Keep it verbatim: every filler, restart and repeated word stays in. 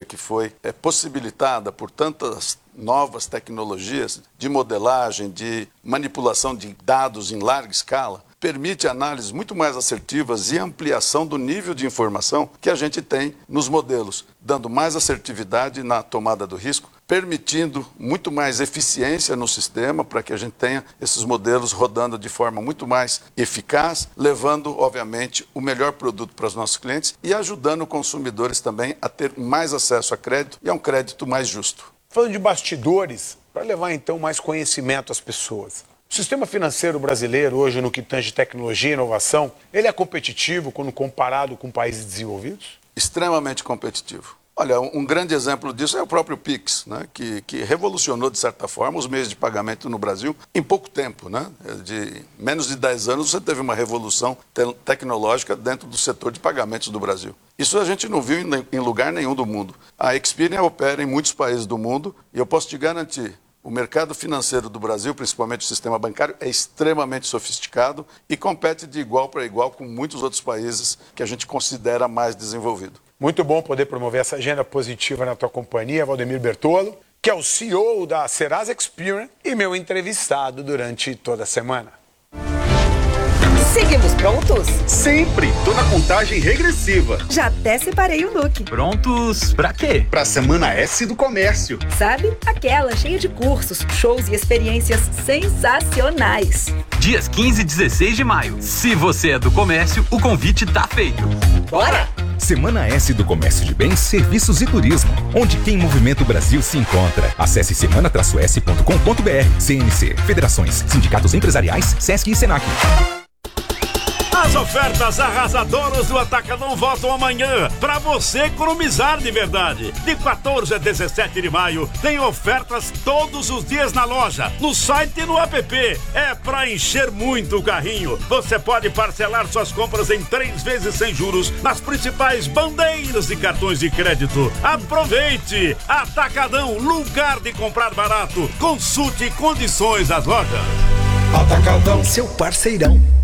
que foi é, possibilitada por tantas novas tecnologias de modelagem, de manipulação de dados em larga escala, permite análises muito mais assertivas e ampliação do nível de informação que a gente tem nos modelos, dando mais assertividade na tomada do risco, permitindo muito mais eficiência no sistema para que a gente tenha esses modelos rodando de forma muito mais eficaz, levando, obviamente, o melhor produto para os nossos clientes e ajudando consumidores também a ter mais acesso a crédito e a um crédito mais justo. Falando de bastidores, para levar então mais conhecimento às pessoas. O sistema financeiro brasileiro, hoje no que tange tecnologia e inovação, ele é competitivo quando comparado com países desenvolvidos? Extremamente competitivo. Olha, um grande exemplo disso é o próprio Pix, né, que, que revolucionou, de certa forma, os meios de pagamento no Brasil em pouco tempo. Né? De menos de dez anos você teve uma revolução te- tecnológica dentro do setor de pagamentos do Brasil. Isso a gente não viu em, em lugar nenhum do mundo. A Experian opera em muitos países do mundo e eu posso te garantir, o mercado financeiro do Brasil, principalmente o sistema bancário, é extremamente sofisticado e compete de igual para igual com muitos outros países que a gente considera mais desenvolvido. Muito bom poder promover essa agenda positiva na tua companhia, Valdemir Bertolo, que é o C E O da Serasa Experian e meu entrevistado durante toda a semana. Seguimos prontos? Sempre! Tô na contagem regressiva. Já até separei o look. Prontos pra quê? Pra Semana S do Comércio. Sabe? Aquela cheia de cursos, shows e experiências sensacionais. Dias quinze e dezesseis de maio. Se você é do comércio, o convite tá feito. Bora! Semana S do Comércio de Bens, Serviços e Turismo, onde quem movimenta o Brasil se encontra. Acesse semana s ponto com ponto b r. C N C, Federações, Sindicatos Empresariais, Sesc e Senac. As ofertas arrasadoras do Atacadão voltam amanhã para você economizar de verdade. De quatorze a dezessete de maio tem ofertas todos os dias na loja, no site e no app. É para encher muito o carrinho. Você pode parcelar suas compras em três vezes sem juros nas principais bandeiras de cartões de crédito. Aproveite! Atacadão, lugar de comprar barato. Consulte condições das lojas. Atacadão, seu parceirão.